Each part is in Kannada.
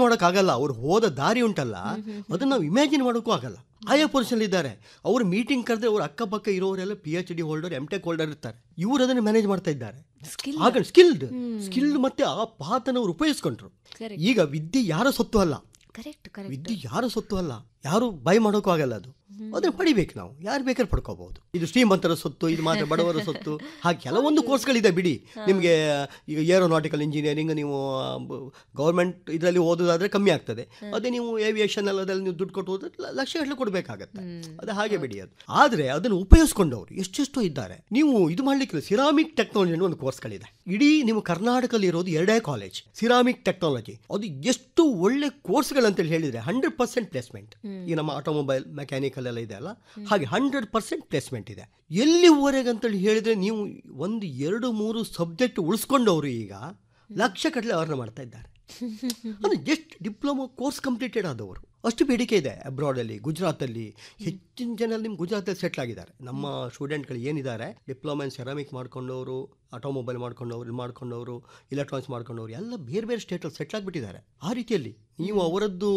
ಮಾಡೋಕ್ಕಾಗಲ್ಲ. ಅವ್ರು ಹೋದ ದಾರಿ ಉಂಟಲ್ಲ, ಅದನ್ನು ನಾವು ಇಮ್ಯಾಜಿನ್ ಮಾಡೋಕ್ಕೂ ಆಗಲ್ಲ. ಆಯಾ ಪೊಸಿಷನ್ ಇದ್ದಾರೆ. ಅವ್ರು ಮೀಟಿಂಗ್ ಕರೆದ್ರೆ ಅವ್ರ ಅಕ್ಕಪಕ್ಕ ಇರೋರೆಲ್ಲ PhD ಹೋಲ್ಡರ್, MTech ಹೋಲ್ಡರ್ ಇರ್ತಾರೆ. ಇವರು ಅದನ್ನು ಮ್ಯಾನೇಜ್ ಮಾಡ್ತಾ ಇದ್ದಾರೆ. ಆಗ ಸ್ಕಿಲ್ಡ್ ಮತ್ತೆ ಆ ಪಾತನ ಅವ್ರು ಉಪಯೋಗಿಸ್ಕೊಂಡ್ರು. ಈಗ ವಿದ್ಯೆ ಯಾರ ಸೊತ್ತು ಅಲ್ಲ, ವಿದ್ಯೆ ಯಾರ ಸೊತ್ತು ಅಲ್ಲ, ಯಾರು ಬೈ ಮಾಡೋಕ್ಕೂ ಆಗಲ್ಲ. ಅದನ್ನು ಪಡಿಬೇಕು ನಾವು, ಯಾರು ಬೇಕಾದ್ರೆ ಪಡ್ಕೋಬಹುದು. ಇದು ಶ್ರೀಮಂತರ ಸೊತ್ತು, ಇದು ಮಾತ್ರ ಬಡವರ ಸೊತ್ತು. ಹಾಗೆ ಕೆಲವೊಂದು ಕೋರ್ಸ್ಗಳಿದೆ ಬಿಡಿ. ನಿಮಗೆ ಈಗ ಏರೋನಾಟಿಕಲ್ ಇಂಜಿನಿಯರಿಂಗ್ ನೀವು ಗೌರ್ಮೆಂಟ್ ಇದರಲ್ಲಿ ಓದೋದಾದ್ರೆ ಕಮ್ಮಿ ಆಗ್ತದೆ. ಅದೇ ನೀವು ಏವಿಯೇಷನ್ ಅದ್ರಲ್ಲಿ ನೀವು ದುಡ್ಡು ಕೊಟ್ಟು ಹೋದ್ರೆ ಲಕ್ಷಗಟ್ಟಲೆ ಕೊಡಬೇಕಾಗತ್ತೆ. ಅದು ಹಾಗೆ ಬಿಡಿ. ಅದು ಆದರೆ ಅದನ್ನು ಉಪಯೋಗಿಸ್ಕೊಂಡವರು ಎಷ್ಟೆಷ್ಟೋ ಇದ್ದಾರೆ. ನೀವು ಇದು ಮಾಡಲಿಕ್ಕಿಲ್ಲ. ಸಿರಾಮಿಕ್ ಟೆಕ್ನಾಲಜಿ ಅನ್ನೋ ಒಂದು ಕೋರ್ಸ್ಗಳಿದೆ. ಇಡೀ ನೀವು ಕರ್ನಾಟಕದಲ್ಲಿ ಇರೋದು 2 ಕಾಲೇಜ್ ಸಿರಾಮಿಕ್ ಟೆಕ್ನಾಲಜಿ. ಅದು ಎಷ್ಟು ಒಳ್ಳೆ ಕೋರ್ಸ್ಗಳಂತೇಳಿ ಹೇಳಿದರೆ 100% ಪ್ಲೇಸ್ಮೆಂಟ್. ಈ ನಮ್ಮ ಆಟೋಮೊಬೈಲ್ ಮೆಕ್ಯಾನಿಕಲ್ ಎಲ್ಲ ಇದೆ ಅಲ್ಲ, ಹಾಗೆ 100% ಪ್ಲೇಸ್ಮೆಂಟ್ ಇದೆ. ಎಲ್ಲಿವರೆಗೆ ಅಂತೇಳಿ ಹೇಳಿದರೆ ನೀವು 1, 2, 3 ಸಬ್ಜೆಕ್ಟ್ ಉಳಿಸ್ಕೊಂಡವರು ಈಗ ಲಕ್ಷಗಟ್ಟಲೆ ಅರ್ನ್ ಮಾಡ್ತಾ ಇದ್ದಾರೆ. ಅಂದರೆ ಜಸ್ಟ್ ಡಿಪ್ಲೊಮಾ ಕೋರ್ಸ್ ಕಂಪ್ಲೀಟೆಡ್ ಆದವರು. ಅಷ್ಟು ಬೇಡಿಕೆ ಇದೆ ಅಬ್ರಾಡಲ್ಲಿ. ಗುಜರಾತಲ್ಲಿ ಹೆಚ್ಚಿನ ಜನ ನಿಮ್ಮ ಗುಜರಾತಲ್ಲಿ ಸೆಟ್ಲ್ ಆಗಿದ್ದಾರೆ. ನಮ್ಮ ಸ್ಟೂಡೆಂಟ್ಗಳು ಏನಿದ್ದಾರೆ diploma in ceramic ಮಾಡ್ಕೊಂಡವರು, automobile ಮಾಡ್ಕೊಂಡವರು, electronics ಮಾಡ್ಕೊಂಡವರು ಎಲ್ಲ ಬೇರೆ ಬೇರೆ ಸ್ಟೇಟಲ್ಲಿ ಸೆಟ್ಲ್ ಆಗಿಬಿಟ್ಟಿದ್ದಾರೆ. ಆ ರೀತಿಯಲ್ಲಿ ನೀವು ಅವರದ್ದು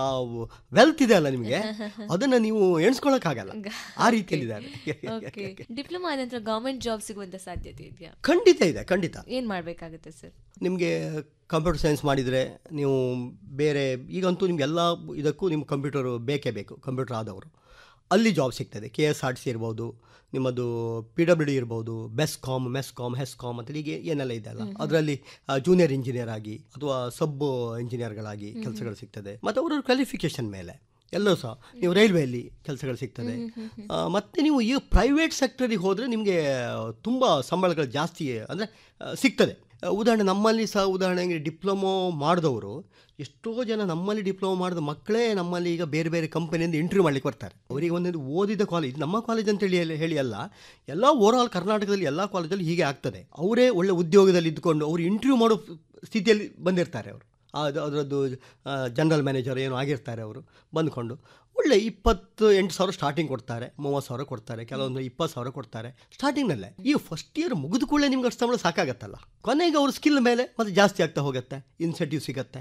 ವೆಲ್ತ್ ಇದೆ ಅಲ್ಲ ನಿಮಗೆ, ಅದನ್ನು ನೀವು ಎಣಿಸ್ಕೊಳ್ಳೋಕ್ಕಾಗಲ್ಲ. ಆ ರೀತಿಯಲ್ಲಿದ್ದಾರೆ. ಡಿಪ್ಲೊಮಾ ಆದ ನಂತರ ಗವರ್ಮೆಂಟ್ ಜಾಬ್ ಸಿಗುವಂಥ ಸಾಧ್ಯತೆ ಇದೆಯಾ? ಖಂಡಿತ ಇದೆ, ಖಂಡಿತ. ಏನು ಮಾಡಬೇಕಾಗುತ್ತೆ ಸರ್? ನಿಮಗೆ ಕಂಪ್ಯೂಟರ್ ಸೈನ್ಸ್ ಮಾಡಿದರೆ ನೀವು ಬೇರೆ ಈಗಂತೂ ನಿಮಗೆಲ್ಲ ಇದಕ್ಕೂ ನಿಮ್ಮ ಕಂಪ್ಯೂಟರು ಬೇಕೇ ಬೇಕು. ಕಂಪ್ಯೂಟರ್ ಆದವರು ಅಲ್ಲಿ ಜಾಬ್ ಸಿಗ್ತದೆ. KSRTC ಇರ್ಬೋದು, ನಿಮ್ಮದು PWD ಇರ್ಬೋದು, ಬೆಸ್ಕಾಮ್, ಹೆಸ್ಕಾಮ್ ಅಂತೇಳಿ ಈಗ ಏನೆಲ್ಲ ಇದೆ ಅಲ್ಲ, ಅದರಲ್ಲಿ ಜೂನಿಯರ್ ಇಂಜಿನಿಯರ್ ಆಗಿ ಅಥವಾ ಸಬ್ ಇಂಜಿನಿಯರ್ಗಳಾಗಿ ಕೆಲಸಗಳು ಸಿಗ್ತದೆ. ಮತ್ತು ಅವರ ಕ್ವಾಲಿಫಿಕೇಷನ್ ಮೇಲೆ ಎಲ್ಲರೂ ಸಹ ನೀವು ರೈಲ್ವೆಯಲ್ಲಿ ಕೆಲಸಗಳು ಸಿಗ್ತದೆ. ಮತ್ತು ನೀವು ಈಗ ಪ್ರೈವೇಟ್ ಸೆಕ್ಟರಿಗೆ ಹೋದರೆ ನಿಮಗೆ ತುಂಬ ಸಂಬಳಗಳು ಜಾಸ್ತಿ ಅಂದರೆ ಸಿಗ್ತದೆ. ನಮ್ಮಲ್ಲಿ ಸಹ ಉದಾಹರಣೆಗೆ ಡಿಪ್ಲೊಮೊ ಮಾಡಿದವರು ಎಷ್ಟೋ ಜನ ನಮ್ಮಲ್ಲಿ ಡಿಪ್ಲೊಮೊ ಮಾಡಿದ ಮಕ್ಕಳೇ ನಮ್ಮಲ್ಲಿ ಈಗ ಬೇರೆ ಬೇರೆ ಕಂಪನಿಯಿಂದ ಇಂಟರ್ವ್ಯೂ ಮಾಡಲಿಕ್ಕೆ ಬರ್ತಾರೆ. ಅವರಿಗೆ ಒಂದೊಂದು ಓದಿದ ಕಾಲೇಜ್, ನಮ್ಮ ಕಾಲೇಜ್ ಅಂತೇಳಿ ಹೇಳಿ ಅಲ್ಲ, ಎಲ್ಲ ಓವರಾಲ್ ಕರ್ನಾಟಕದಲ್ಲಿ ಎಲ್ಲ ಕಾಲೇಜಲ್ಲಿ ಹೀಗೆ ಆಗ್ತದೆ. ಅವರೇ ಒಳ್ಳೆ ಉದ್ಯೋಗದಲ್ಲಿ ಇದ್ದುಕೊಂಡು ಅವರು ಇಂಟರ್ವ್ಯೂ ಮಾಡೋ ಸ್ಥಿತಿಯಲ್ಲಿ ಬಂದಿರ್ತಾರೆ. ಅವರು ಅದರದ್ದು ಜನರಲ್ ಮ್ಯಾನೇಜರ್ ಏನೋ ಆಗಿರ್ತಾರೆ. ಅವರು ಬಂದುಕೊಂಡು ಒಳ್ಳೆ 28,000 ಸ್ಟಾರ್ಟಿಂಗ್ ಕೊಡ್ತಾರೆ, 30,000 ಕೊಡ್ತಾರೆ, ಕೆಲವೊಂದು 20,000 ಕೊಡ್ತಾರೆ ಸ್ಟಾರ್ಟಿಂಗ್ನಲ್ಲೇ. ಈಗ ಫಸ್ಟ್ ಇಯರ್ ಮುಗಿದ ಕೂಡಲೇ ನಿಮ್ಗೆ ಅಷ್ಟು ಸಂಬಳ ಸಾಕಾಗತ್ತಲ್ಲ. ಕೊನೆಗೆ ಅವ್ರ ಸ್ಕಿಲ್ ಮೇಲೆ ಮತ್ತೆ ಜಾಸ್ತಿ ಆಗ್ತಾ ಹೋಗುತ್ತೆ, ಇನ್ಸೆಂಟಿವ್ ಸಿಗತ್ತೆ.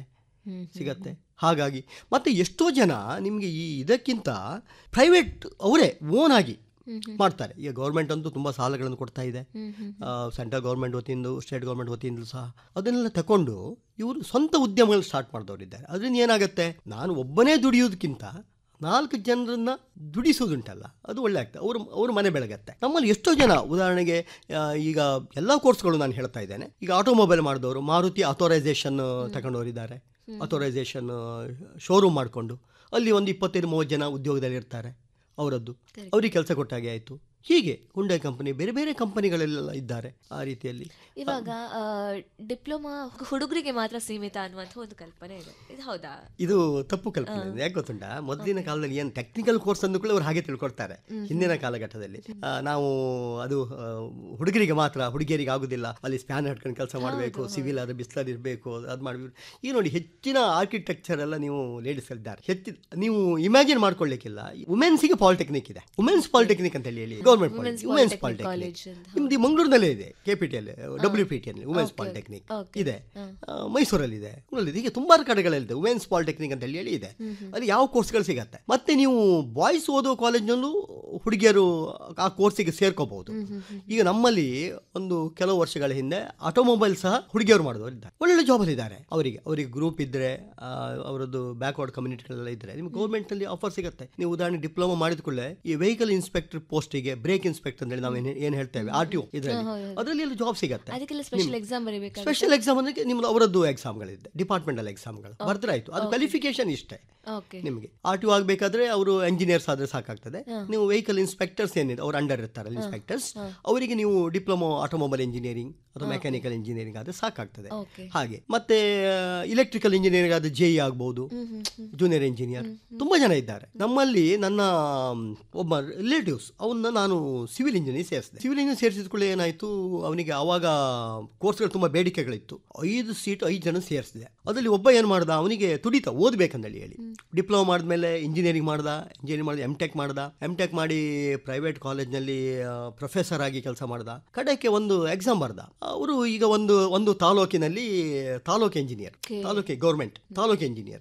ಹಾಗಾಗಿ ಮತ್ತೆ ಎಷ್ಟೋ ಜನ ನಿಮಗೆ ಈ ಇದಕ್ಕಿಂತ ಪ್ರೈವೇಟ್ ಅವರೇ ಓನ್ ಆಗಿ ಮಾಡ್ತಾರೆ. ಈಗ ಗೌರ್ಮೆಂಟ್ ಅಂತೂ ತುಂಬ ಸಾಲಗಳನ್ನು ಕೊಡ್ತಾ ಇದೆ. ಸೆಂಟ್ರಲ್ ಗೌರ್ಮೆಂಟ್ ವತಿಯಿಂದ, ಸ್ಟೇಟ್ ಗೌರ್ಮೆಂಟ್ ವತಿಯಿಂದ ಸಹ ಅದನ್ನೆಲ್ಲ ತಗೊಂಡು ಇವರು ಸ್ವಂತ ಉದ್ಯಮಗಳು ಸ್ಟಾರ್ಟ್ ಮಾಡಿದವರಿದ್ದಾರೆ. ಅದರಿಂದ ಏನಾಗುತ್ತೆ, ನಾನು ಒಬ್ಬನೇ ದುಡಿಯೋದಕ್ಕಿಂತ 4 ಜನರನ್ನ ದುಡಿಸೋದುಂಟಲ್ಲ, ಅದು ಒಳ್ಳೆ ಆಗ್ತದೆ. ಅವ್ರ ಮನೆ ಬೆಳಗತ್ತೆ. ನಮ್ಮಲ್ಲಿ ಎಷ್ಟೋ ಜನ ಉದಾಹರಣೆಗೆ ಈಗ ಎಲ್ಲ ಕೋರ್ಸ್ಗಳು ನಾನು ಹೇಳ್ತಾ ಇದ್ದೇನೆ. ಈಗ ಆಟೋಮೊಬೈಲ್ ಮಾಡಿದವರು ಮಾರುತಿ ಅಥೋರೈಸೇಷನ್ ತಗೊಂಡವರಿದ್ದಾರೆ. ಅಥೋರೈಸೇಷನ್ ಶೋರೂಮ್ ಮಾಡಿಕೊಂಡು ಅಲ್ಲಿ ಒಂದು 25-30 ಜನ ಉದ್ಯೋಗದಲ್ಲಿ ಇರ್ತಾರೆ. ಅವರಿಗೆ ಕೆಲಸ ಕೊಟ್ಟಾಗೆ ಆಯಿತು. ಹೀಗೆ ಹುಂಡೈ ಕಂಪನಿ, ಬೇರೆ ಬೇರೆ ಕಂಪನಿಗಳೆಲ್ಲ ಇದ್ದಾರೆ. ಆ ರೀತಿಯಲ್ಲಿ ಇವಾಗ ಡಿಪ್ಲೊಮಾ ಹುಡುಗರಿಗೆ ಮಾತ್ರ ಸೀಮಿತ ಅನ್ನುವಂಥ ಒಂದು ಕಲ್ಪನೆ ಇದೆ. ಇದು ಹೌದಾ? ಇದು ತಪ್ಪು ಕಲ್ಪನೆ. ಯಾಕೆ ಗೊತ್ತುಂಟಾ, ಮೊದಲಿನ ಕಾಲದಲ್ಲಿ ಏನು ಟೆಕ್ನಿಕಲ್ ಕೋರ್ಸ್ ಅಂದ ಕೂಡ ಅವ್ರು ಹಾಗೆ ತಿಳ್ಕೊಳ್ತಾರೆ. ಹಿಂದಿನ ಕಾಲಘಟ್ಟದಲ್ಲಿ ನಾವು ಅದು ಹುಡುಗರಿಗೆ ಮಾತ್ರ, ಹುಡುಗಿಯರಿಗೆ ಆಗುದಿಲ್ಲ. ಅಲ್ಲಿ ಸ್ಪ್ಯಾನ್ ಹಿಡ್ಕೊಂಡು ಕೆಲಸ ಮಾಡಬೇಕು, ಸಿವಿಲ್ ಆದರೆ ಬಿಸಿಲಲ್ಲಿ ಇರಬೇಕು, ಅದು ಮಾಡಬೇಕು. ಈಗ ನೋಡಿ, ಹೆಚ್ಚಿನ ಆರ್ಕಿಟೆಕ್ಚರ್ ಎಲ್ಲ ನೀವು ಲೇಡೀಸ್ ಇದ್ದಾರೆ. ನೀವು ಇಮ್ಯಾಜಿನ್ ಮಾಡ್ಕೊಳ್ಳಿಕ್ಕಿಲ್ಲ. ವುಮೆನ್ಸ್ಗೆ ಪಾಲಿಟೆಕ್ನಿಕ್ ಇದೆ, ವುಮೆನ್ಸ್ ಪಾಲಿಟೆಕ್ನಿಕ್ ಅಂತ ಹೇಳಿ ಗೌರ್ಮೆಂಟ್ ವುಮೆನ್ಸ್ ಪಾಲಿಟೆಕ್ನಿಕ್ ನಿಮ್ದು ಮಂಗಳೂರಿನಲ್ಲೇ ಇದೆ. KPTL, WPTL ವುಮೆನ್ಸ್ ಪಾಲಿಟೆಕ್ನಿಕ್ ಇದೆ, ಮೈಸೂರಲ್ಲಿ ಇದೆ, ಹೀಗೆ ತುಂಬಾ ಕಡೆಗಳಲ್ಲಿದೆ ವುಮೆನ್ಸ್ ಪಾಲಿಟೆಕ್ನಿಕ್ ಅಂತ ಹೇಳಿ ಇದೆ. ಅಲ್ಲಿ ಯಾವ ಕೋರ್ಸ್ಗಳು ಸಿಗತ್ತೆ. ಮತ್ತೆ ನೀವು ಬಾಯ್ಸ್ ಓದೋ ಕಾಲೇಜ್ನಲ್ಲೂ ಹುಡುಗಿಯರು ಆ ಕೋರ್ಸಿಗೆ ಸೇರ್ಕೋಬಹುದು. ಈಗ ನಮ್ಮಲ್ಲಿ ಒಂದು ಕೆಲವು ವರ್ಷಗಳ ಹಿಂದೆ ಆಟೋಮೊಬೈಲ್ ಸಹ ಹುಡುಗಿಯರು ಮಾಡಿದವರು ಇದ್ದಾರೆ, ಒಳ್ಳೆ ಜಾಬಲ್ಲಿ ಇದ್ದಾರೆ. ಅವರಿಗೆ ಗ್ರೂಪ್ ಇದ್ರೆ, ಅವರದ್ದು ಬ್ಯಾಕ್ವರ್ಡ್ ಕಮ್ಯುನಿಟಿಗಳೆಲ್ಲ ಇದ್ರೆ ನಿಮ್ಗೆ ಗೌರ್ಮೆಂಟ್ ನಲ್ಲಿ ಆಫರ್ ಸಿಗುತ್ತೆ. ನೀವು ಉದಾಹರಣೆ ಡಿಪ್ಲೊಮಾ ಮಾಡಿದ ಕೂಡಲೇ ಈ ವೆಹಿಕಲ್ ಇನ್ಸ್ಪೆಕ್ಟರ್ ಪೋಸ್ಟಿಗೆ, ಬ್ರೇಕ್ ಇನ್ಸ್ಪೆಕ್ಟರ್ ಅಂತ ಹೇಳಿ ನಾವು ಏನು ಹೇಳ್ತೇವೆ, RTO, ಅದರಲ್ಲಿ ಎಲ್ಲ ಜಾಬ್ ಸಿಗುತ್ತೆ. ಸ್ಪೆಷಲ್ ಎಕ್ಸಾಮ್ ಅಂದ್ರೆ ನಿಮ್ದು ಅವರದ್ದು ಎಕ್ಸಾಮ್ಗಳಿದೆ, ಡಿಪಾರ್ಟ್ಮೆಂಟಲ್ ಎಕ್ಸಾಮ್ಗಳು ಬರ್ದ್ರಾಯ್ತು. ಅದು ಕ್ವಾಲಿಫಿಕೇಶನ್ ಇಷ್ಟೇ. ನಿಮಗೆ RTO ಆಗಬೇಕಾದ್ರೆ ಅವರು ಎಂಜಿನಿಯರ್ಸ್ ಆದ್ರೆ ಸಾಕಾಗ್ತದೆ. ನೀವು ವೆಹಿಕಲ್ ಇನ್ಸ್ಪೆಕ್ಟರ್ಸ್ ಏನಿದೆ ಅವ್ರು ಅಂಡರ್ ಇರ್ತಾರಲ್ಲ ಇನ್ಸ್ಪೆಕ್ಟರ್ಸ್, ಅವರಿಗೆ ನೀವು ಡಿಪ್ಲೊಮಾ ಆಟೋಮೊಬೈಲ್ ಇಂಜಿನಿಯರಿಂಗ್ ಅಥವಾ ಮೆಕ್ಯಾನಿಕಲ್ ಇಂಜಿನಿಯರಿಂಗ್ ಆದ್ರೆ ಸಾಕಾಗ್ತದೆ. ಹಾಗೆ ಮತ್ತೆ ಇಲೆಕ್ಟ್ರಿಕಲ್ ಇಂಜಿನಿಯರಿಂಗ್ ಆದ್ರೆ JE ಆಗ್ಬಹುದು, ಜೂನಿಯರ್ ಇಂಜಿನಿಯರ್. ತುಂಬಾ ಜನ ಇದ್ದಾರೆ ನಮ್ಮಲ್ಲಿ. ನನ್ನ ಒಬ್ಬ ರಿಲೇಟಿವ್ಸ್, ಅವನ್ನ ನಾನು ಸಿವಿಲ್ ಇಂಜಿನಿಯರ್ ಸೇರಿಸಿದೆ. ಸಿವಿಲ್ ಇಂಜಿನಿಯರ್ ಸೇರಿಸಿದ ಕೂಡ ಏನಾಯ್ತು, ಅವನಿಗೆ ಆವಾಗ ಕೋರ್ಸ್ಗಳು ತುಂಬಾ ಬೇಡಿಕೆಗಳಿತ್ತು. 5 ಸೀಟ್ 5 ಜನ ಸೇರಿಸಿದೆ. ಅದರಲ್ಲಿ ಒಬ್ಬ ಏನು ಮಾಡ್ದ, ಅವನಿಗೆ ತುಡಿತ ಓದ್ಬೇಕಂತೇಳಿ ಹೇಳಿ ಡಿಪ್ಲೊಮಾ ಮಾಡಿದ್ಮೇಲೆ ಇಂಜಿನಿಯರಿಂಗ್ ಮಾಡ್ದ, MTech ಮಾಡಿ ಪ್ರೈವೇಟ್ ಕಾಲೇಜ್ನಲ್ಲಿ ಪ್ರೊಫೆಸರ್ ಆಗಿ ಕೆಲಸ ಮಾಡ್ದ. ಕಡೆಗೆ ಒಂದು ಎಕ್ಸಾಮ್ ಬರ್ದ. ಅವರು ಈಗ ಒಂದು ತಾಲೂಕಿನಲ್ಲಿ taluk engineer, government taluk engineer